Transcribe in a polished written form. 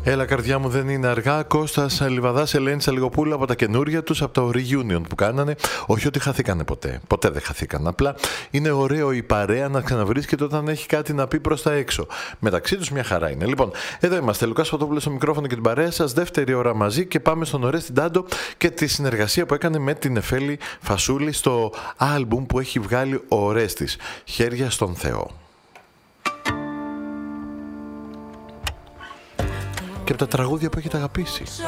Έλα καρδιά μου, δεν είναι αργά. Κώστας Λιβαδάς, Ελένη Αλιγοπούλου από τα καινούρια τους, από το reunion που κάνανε. Όχι ότι χαθήκανε ποτέ. Ποτέ δεν χαθήκαν. Απλά είναι ωραίο η παρέα να ξαναβρίσκεται όταν έχει κάτι να πει προς τα έξω. Μεταξύ τους μια χαρά είναι. Λοιπόν, εδώ είμαστε. Λουκάς Φωτόπουλος στο μικρόφωνο και την παρέα σας. Δεύτερη ώρα μαζί και πάμε στον Ορέστη Ντάντο και τη συνεργασία που έκανε με την Εφέλη Φασούλη στο άλμπουμ που έχει βγάλει ο Ορέστης. Χέρια στον Θεό. Και από τα τραγούδια που έχετε αγαπήσει.